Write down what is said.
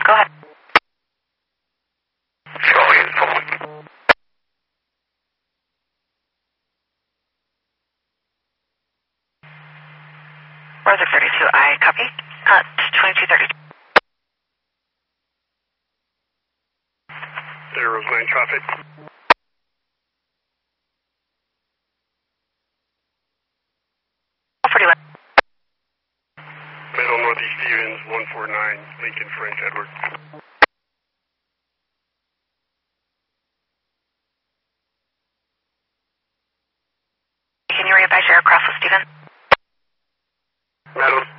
Go ahead. Charlie is public. Rosa 32, I copy. 2232. There, Roseland traffic. Middle Northeast Stevens, 149, Lincoln French Edward. Can you readvise your aircraft with Steven? Madam.